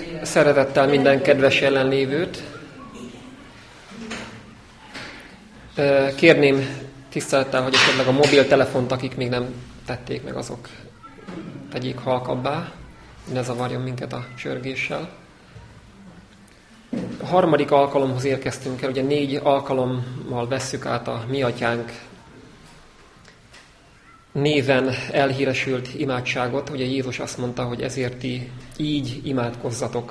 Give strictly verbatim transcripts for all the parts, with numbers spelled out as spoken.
szeretettel minden kedves jelenlévőt. Kérném tisztelettel, hogy esetleg a mobiltelefont, akik még nem tették meg, azok tegyék halkabbá, ne zavarjon minket a csörgéssel. A harmadik alkalomhoz érkeztünk el, ugye négy alkalommal vesszük át a Mi Atyánk néven elhíresült imádságot. Ugye Jézus azt mondta, hogy ezért ti így imádkozzatok.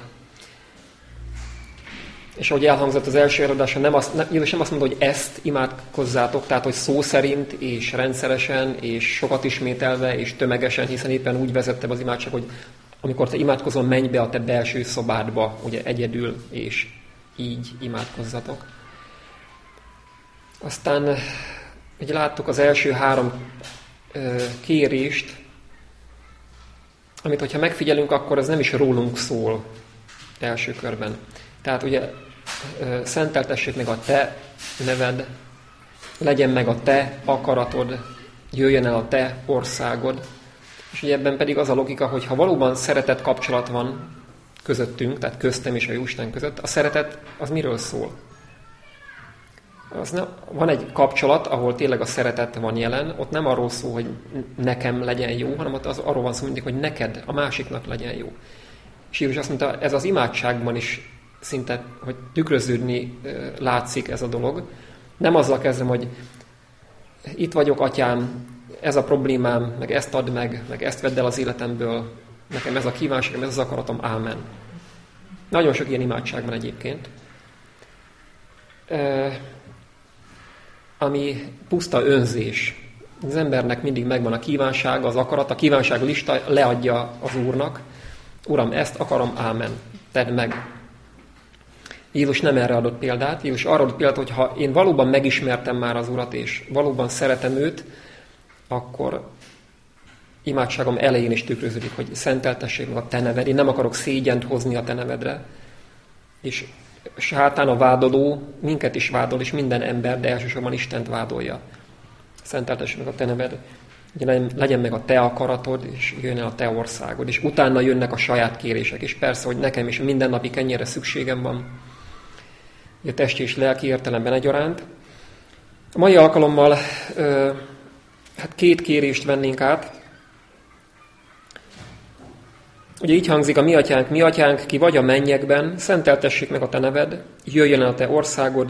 És ahogy elhangzott az első előadáson, nem azt, nem, Jézus nem azt mondta, hogy ezt imádkozzátok, tehát hogy szó szerint és rendszeresen és sokat ismételve és tömegesen, hiszen éppen úgy vezette be az imádság, hogy amikor te imádkozol, menj be a te belső szobádba, ugye egyedül, és így imádkozzatok. Aztán ugye láttuk az első három ö, kérést, amit hogyha megfigyelünk, akkor ez nem is rólunk szól első körben. Tehát ugye ö, szenteltessék meg a te neved, legyen meg a te akaratod, jöjjön el a te országod. És ugye ebben pedig az a logika, hogy ha valóban szeretet kapcsolat van közöttünk, tehát köztem és a Jóisten között, a szeretet az miről szól? Az nem, van egy kapcsolat, ahol tényleg a szeretet van jelen, ott nem arról szól, hogy nekem legyen jó, hanem ott az, arról van szó mindig, hogy neked, a másiknak legyen jó. És Jézus azt mondta, ez az imádságban is szinte, hogy tükröződni látszik ez a dolog. Nem azzal kezdem, hogy itt vagyok, atyám, ez a problémám, meg ezt add meg, meg ezt vedd el az életemből, nekem ez a kívánságom, ez az akaratom, ámen. Nagyon sok ilyen imádság van egyébként, e, ami puszta önzés. Az embernek mindig megvan a kívánsága, az akarat, a kívánság lista leadja az Úrnak. Uram, ezt akarom, ámen, tedd meg. Jézus nem erre adott példát. Jézus arra adott példát, hogy ha én valóban megismertem már az Urat, és valóban szeretem őt, akkor imádságom elején is tükröződik, hogy szenteltessék meg a te neved. Én nem akarok szégyent hozni a te nevedre. És sátán a vádoló minket is vádol, és minden ember, de elsősorban Istent vádolja. Szenteltessék meg a te neved. Ugye legyen meg a te akaratod, és jön el a te országod. És utána jönnek a saját kérések. És persze, hogy nekem is mindennapi kenyérre szükségem van. Ugye testi és lelki értelemben egyaránt. A mai alkalommal ö, hát két kérést vennénk át. Ugye így hangzik a Mi Atyánk, Mi Atyánk, ki vagy a mennyekben, szenteltessék meg a te neved, jöjjön el a te országod,